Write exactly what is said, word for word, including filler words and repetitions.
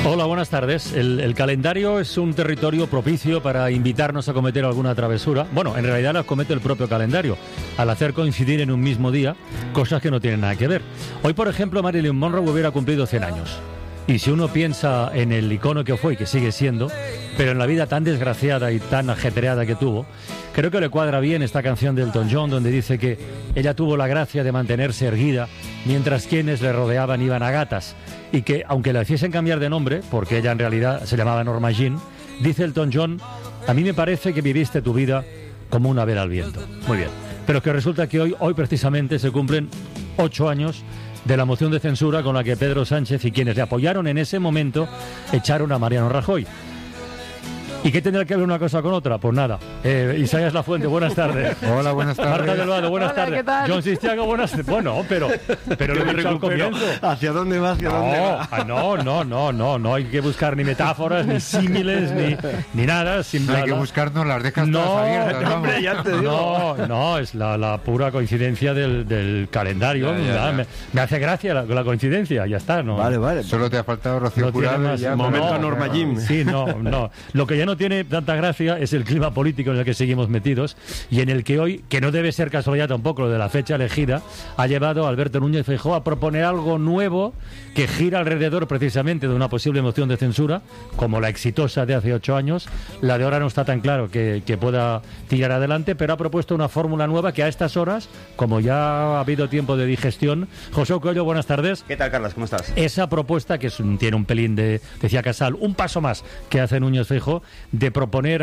Hola, buenas tardes. El, el calendario es un territorio propicio para invitarnos a cometer alguna travesura. Bueno, en realidad las comete el propio calendario, al hacer coincidir en un mismo día cosas que no tienen nada que ver. Hoy, por ejemplo, Marilyn Monroe hubiera cumplido cien años. Y si uno piensa en el icono que fue y que sigue siendo, pero en la vida tan desgraciada y tan ajetreada que tuvo, creo que le cuadra bien esta canción de Elton John, donde dice que ella tuvo la gracia de mantenerse erguida mientras quienes le rodeaban iban a gatas, y que aunque la hiciesen cambiar de nombre, porque ella en realidad se llamaba Norma Jean, dice Elton John: a mí me parece que viviste tu vida como una vela al viento. Muy bien, pero que resulta que hoy, hoy precisamente se cumplen ocho años de la moción de censura con la que Pedro Sánchez y quienes le apoyaron en ese momento echaron a Mariano Rajoy. ¿Y qué tendrá que ver una cosa con otra? Pues nada. Eh, Isaías Lafuente, buenas tardes. Hola, buenas tardes. Marta del Vado, buenas Hola, tardes. ¿qué tal? John Sistiago, buenas tardes. Bueno, pero, pero lo he dicho al comienzo. ¿Hacia dónde va? ¿Hacia No, dónde va? ah, no, no, no, no, no hay que buscar ni metáforas, ni símiles, ni, ni nada. Sin No hay la- que la- buscarnos las dejas No, todas abiertas. no, vamos. hombre, ya te digo. No, no, es la, la pura coincidencia del, del calendario. Ya, ya, Ya, ya. Me, me hace gracia la, la coincidencia, ya está. ¿No? Vale, vale. Solo te ha faltado Rocío No tiene Jurado y más ya, momento pero- Norma Jean. Sí, no, no. Lo que ya no tiene tanta gracia es el clima político en el que seguimos metidos y en el que hoy, que no debe ser casualidad tampoco lo de la fecha elegida, ha llevado a Alberto Núñez Feijóo a proponer algo nuevo que gira alrededor precisamente de una posible moción de censura, como la exitosa de hace ocho años. La de ahora no está tan claro que, que pueda tirar adelante, pero ha propuesto una fórmula nueva que a estas horas, como ya ha habido tiempo de digestión. José Coelho, buenas tardes. ¿Qué tal, Carlos? ¿Cómo estás? Esa propuesta, que es un- tiene un pelín de, decía Casal, un paso más que hace Núñez Feijóo, de proponer